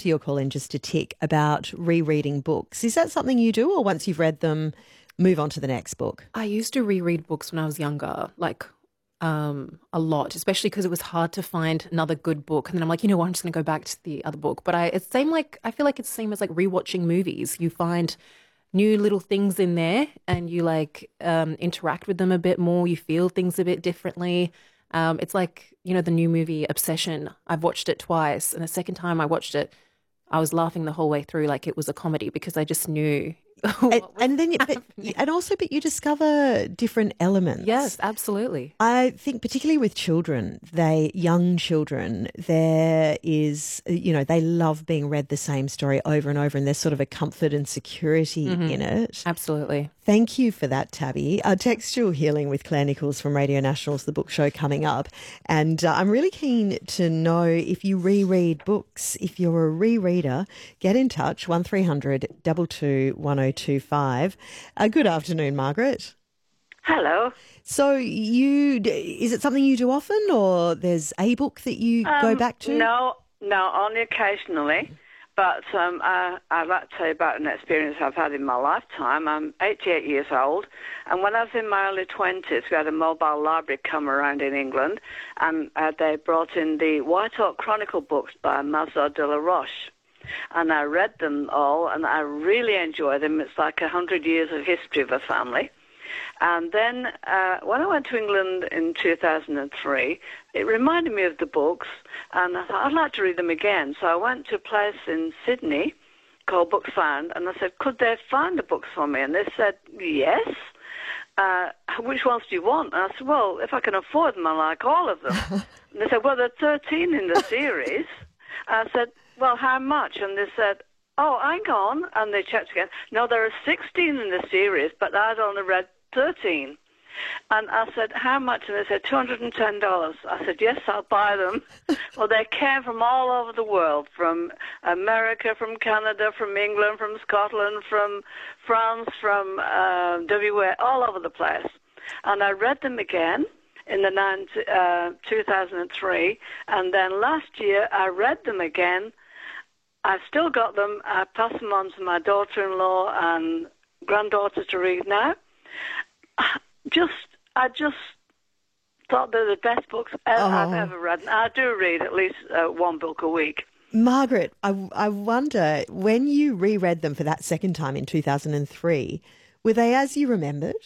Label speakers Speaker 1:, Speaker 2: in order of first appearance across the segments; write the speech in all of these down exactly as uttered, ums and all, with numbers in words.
Speaker 1: to your call in just a tick about rereading books. Is that something you do, or once you've read them, move on to the next book?
Speaker 2: I used to reread books when I was younger, like um, a lot, especially because it was hard to find another good book. And then I'm like, you know what, I'm just going to go back to the other book. But I, it's same like, I feel like it's the same as like rewatching movies. You find new little things in there and you like um, interact with them a bit more. You feel things a bit differently. Um, it's like, you know, the new movie Obsession. I've watched it twice, and the second time I watched it, I was laughing the whole way through like it was a comedy because I just knew.
Speaker 1: and, and then, you, but, and also, but you discover different elements.
Speaker 2: Yes, absolutely.
Speaker 1: I think particularly with children, they young children, there is, you know, they love being read the same story over and over, and there's sort of a comfort and security
Speaker 2: Mm-hmm.
Speaker 1: in it.
Speaker 2: Absolutely.
Speaker 1: Thank you for that, Tabby. Uh, Textual Healing with Claire Nichols from Radio National's The Book Show coming up. And uh, I'm really keen to know if you reread books. If you're a rereader, get in touch, one three hundred two two one oh two five. Uh, good afternoon, Margaret.
Speaker 3: Hello.
Speaker 1: So you, is it something you do often, or there's a book that you
Speaker 3: Um,
Speaker 1: go back to?
Speaker 3: No, no, only occasionally. But um, I, I'd like to tell you about an experience I've had in my lifetime. I'm eighty-eight years old, and when I was in my early twenties, we had a mobile library come around in England, and uh, they brought in the White Oak Chronicle books by Mazur de la Roche. And I read them all, and I really enjoyed them. It's like a hundred years of history of a family. And then uh, when I went to England in two thousand three, it reminded me of the books, and I thought I'd like to read them again. So I went to a place in Sydney called Books Found, and I said, could they find the books for me? And they said, yes. Uh, which ones do you want? And I said, well, if I can afford them, I like all of them. And they said, well, there are thirteen in the series. I said, well, how much? And they said, oh, hang on. And they checked again. No, there are sixteen in the series, but I'd only read thirteen. And I said, how much? And they said, two hundred ten dollars. I said, yes, I'll buy them. Well, they came from all over the world, from America, from Canada, from England, from Scotland, from France, from uh, W A, all over the place. And I read them again in the nine, uh, two thousand three, and then last year I read them again. I've still got them. I pass them on to my daughter-in-law and granddaughter to read now. Just, I just thought they're the best books I've
Speaker 1: Oh.
Speaker 3: ever read. And I do read at least uh, one book a week.
Speaker 1: Margaret, I, I wonder, when you reread them for that second time in two thousand three, were they as you remembered?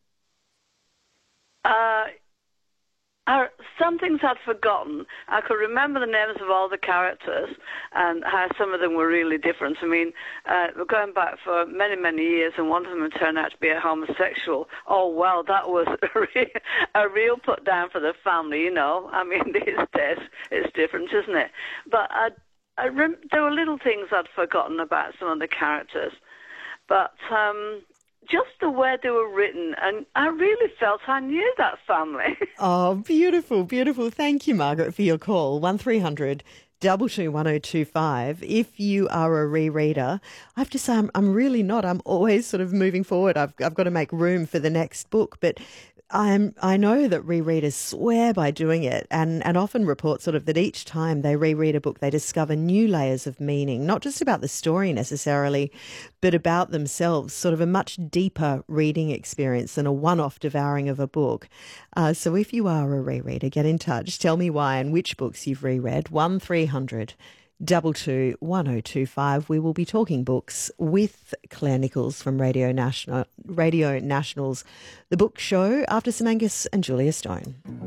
Speaker 3: Uh, I, some things I'd forgotten. I could remember the names of all the characters and how some of them were really different. I mean, uh, we're going back for many, many years, and one of them turned out to be a homosexual. Oh, well, that was a real, a real put down for the family, you know. I mean, these days it's different, isn't it? But I, I rem- there were little things I'd forgotten about some of the characters. But um, just the way they were written, and I really felt I knew that family.
Speaker 1: Oh, beautiful, beautiful. Thank you, Margaret, for your call. one three hundred two two one oh two five. If you are a rereader, I have to say I'm, I'm really not. I'm always sort of moving forward. I've, I've got to make room for the next book, but I'm, I know that rereaders swear by doing it, and, and often report sort of that each time they reread a book, they discover new layers of meaning, not just about the story necessarily, but about themselves, sort of a much deeper reading experience than a one-off devouring of a book. Uh, so if you are a rereader, get in touch. Tell me why and which books you've reread. one three hundred two two one oh two five. We will be talking books with Claire Nichols from Radio National, Radio National's The Book Show after some Angus and Julia Stone.